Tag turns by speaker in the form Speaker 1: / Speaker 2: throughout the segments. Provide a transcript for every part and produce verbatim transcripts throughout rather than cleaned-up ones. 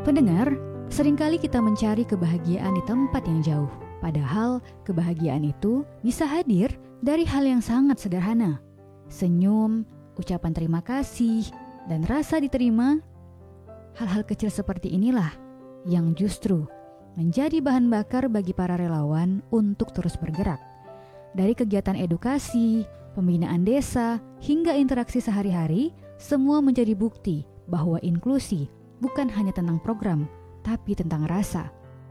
Speaker 1: Pendengar, seringkali kita mencari kebahagiaan di tempat yang jauh. Padahal kebahagiaan itu bisa hadir dari hal yang sangat sederhana. Senyum, ucapan terima kasih, dan rasa diterima. Hal-hal kecil seperti inilah yang justru menjadi bahan bakar bagi para relawan untuk terus bergerak. Dari kegiatan edukasi, pembinaan desa, hingga interaksi sehari-hari, semua menjadi bukti bahwa inklusi bukan hanya tentang program, tapi tentang rasa.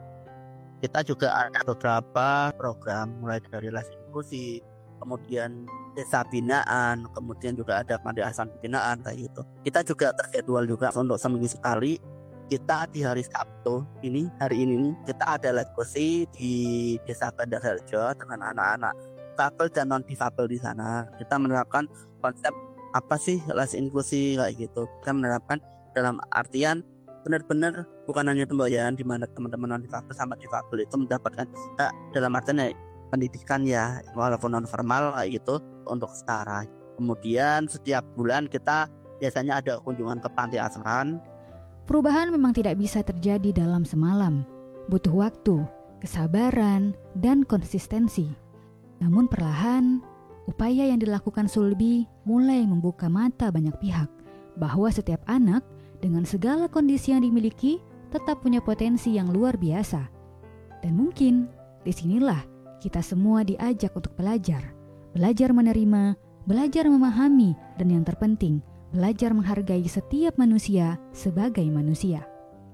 Speaker 2: Kita juga ada beberapa program, mulai dari les inklusi, kemudian desa binaan, kemudian juga ada panti asuhan binaan kayak gitu. Kita juga terjadwal juga untuk seminggu sekali. Kita di hari Sabtu ini, hari ini nih, kita ada les inklusi di Desa Bandarharjo dengan anak-anak difabel dan non difabel di sana. Kita menerapkan konsep apa sih les inklusi kayak gitu. Kita menerapkan dalam artian benar-benar bukan hanya pembayaran di mana teman-teman non difabel sama difabel itu mendapatkan eh, dalam artian ya, pendidikan ya walaupun non formal kayak gitu untuk setara. Kemudian setiap bulan kita biasanya ada kunjungan ke panti asuhan.
Speaker 1: Perubahan memang tidak bisa terjadi dalam semalam. Butuh waktu, kesabaran, dan konsistensi. Namun perlahan, upaya yang dilakukan Sulbi mulai membuka mata banyak pihak bahwa setiap anak dengan segala kondisi yang dimiliki tetap punya potensi yang luar biasa. Dan mungkin disinilah kita semua diajak untuk belajar. Belajar menerima, belajar memahami, dan yang terpenting, belajar menghargai setiap manusia sebagai manusia.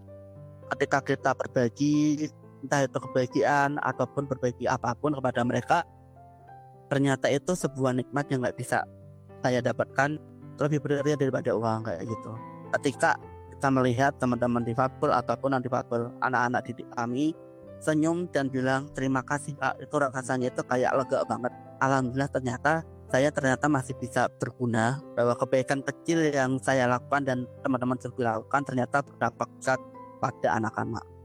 Speaker 2: Ketika kita berbagi, entah itu kebahagiaan ataupun berbagi apapun kepada mereka, ternyata itu sebuah nikmat yang gak bisa saya dapatkan lebih berharga daripada uang kayak gitu. Ketika kita melihat teman-teman difabel ataupun non difabel, anak-anak didik kami senyum dan bilang terima kasih Pak, itu rasanya itu kayak lega banget. Alhamdulillah ternyata saya ternyata masih bisa berguna, bahwa kebaikan kecil yang saya lakukan dan teman-teman juga lakukan ternyata berdampak besar pada anak-anak.